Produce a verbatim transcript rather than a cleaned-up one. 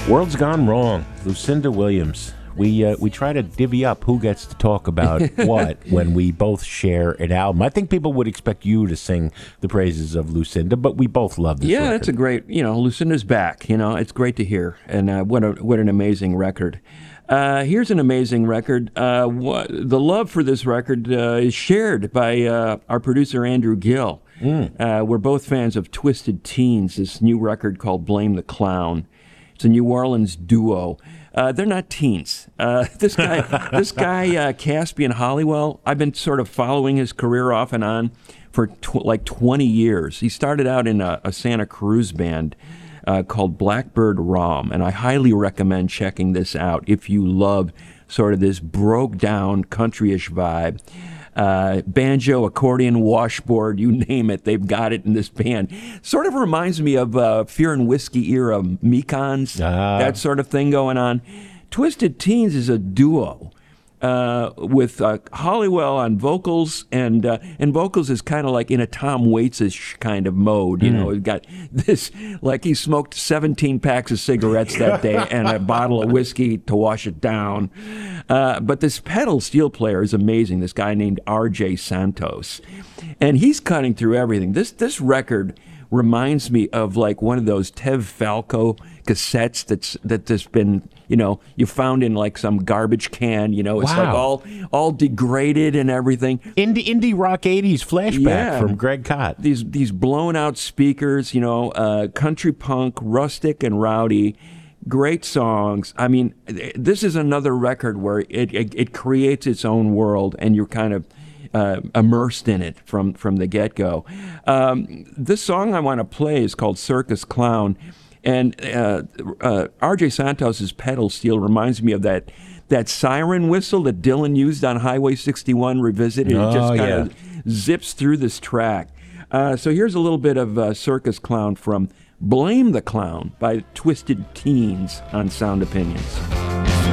World's Gone Wrong, Lucinda Williams. We uh, we try to divvy up who gets to talk about what when we both share an album. I think people would expect you to sing the praises of Lucinda, but we both love this Yeah, record. that's a great, you know, Lucinda's back. You know, it's great to hear. And uh, what a what an amazing record. Uh, here's an amazing record. Uh, what, the love for this record uh, is shared by uh, our producer, Andrew Gill. Mm. Uh, we're both fans of Twisted Teens, this new record called Blame the Clown. It's a New Orleans duo. Uh, they're not teens. Uh, this guy, this guy, uh, Caspian Hollywell, I've been sort of following his career off and on for tw- like twenty years. He started out in a, a Santa Cruz band uh, called Blackbird Rom, and I highly recommend checking this out if you love sort of this broke-down country-ish vibe. Uh, banjo, accordion, washboard, you name it, they've got it in this band. Sort of reminds me of uh, Fear and Whiskey era Mekons, Ah. that sort of thing going on. Twisted Teens is a duo uh, with uh, Hollywell on vocals, and uh, and vocals is kind of like in a Tom Waits-ish kind of mode. You mm. know, we've got this, like he smoked seventeen packs of cigarettes that day and a bottle of whiskey to wash it down. Uh, but this pedal steel player is amazing, this guy named R J Santos. And he's cutting through everything. This this record reminds me of like one of those Tev Falco cassettes that's that that's been, you know, you found in like some garbage can, you know, it's Wow. like all all degraded and everything. Indie indie rock eighties flashback Yeah. from Greg Kot. These these blown out speakers, you know, uh, country punk, rustic and rowdy. Great songs. I mean, this is another record where it, it, it creates its own world, and you're kind of uh, immersed in it from, from the get-go. Um, this song I want to play is called Circus Clown, and uh, uh, R J Santos's pedal steel reminds me of that that siren whistle that Dylan used on Highway sixty-one Revisited. Oh, it just kind yeah. of zips through this track. Uh, so here's a little bit of uh, Circus Clown from Blame the Clown by Twisted Teens on Sound Opinions.